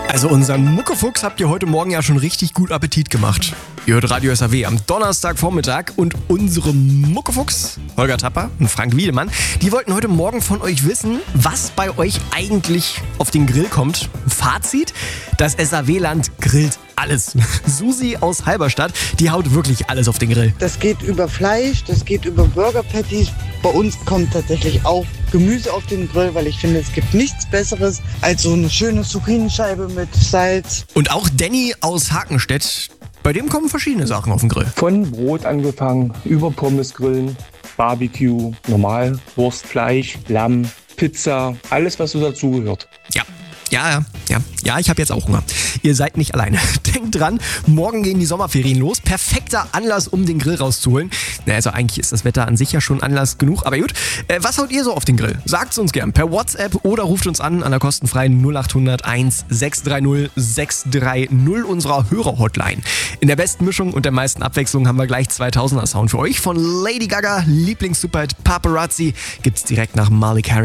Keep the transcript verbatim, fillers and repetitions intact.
Also unseren Muckefuchs habt ihr heute Morgen ja schon richtig gut Appetit gemacht. Ihr hört Radio S A W am Donnerstagvormittag und unsere Muckefuchs, Holger Tapper und Frank Wiedemann, die wollten heute Morgen von euch wissen, was bei euch eigentlich auf den Grill kommt. Fazit, das S A W-Land grillt alles. Susi aus Halberstadt, die haut wirklich alles auf den Grill. Das geht über Fleisch, das geht über Burger Patties. Bei uns kommt tatsächlich auch Gemüse auf den Grill, weil ich finde, es gibt nichts Besseres als so eine schöne Zucchinischeibe mit Salz. Und auch Danny aus Hakenstedt, bei dem kommen verschiedene Sachen auf den Grill. Von Brot angefangen, über Pommes grillen, Barbecue, normal, Wurst, Fleisch, Lamm, Pizza, alles was so dazugehört. Ja. Ja, ja, ja, ja, ich habe jetzt auch Hunger. Ihr seid nicht alleine. Denkt dran, morgen gehen die Sommerferien los. Perfekter Anlass, um den Grill rauszuholen. Na, also eigentlich ist das Wetter an sich ja schon Anlass genug, aber gut. Äh, was haut ihr so auf den Grill? Sagt's uns gern per WhatsApp oder ruft uns an an der kostenfreien null acht hundert eins sechs drei null sechs drei null unserer Hörer-Hotline. In der besten Mischung und der meisten Abwechslung haben wir gleich zweitausender Sound für euch. Von Lady Gaga, Lieblings-Superhit Paparazzi gibt's direkt nach Malik Harris.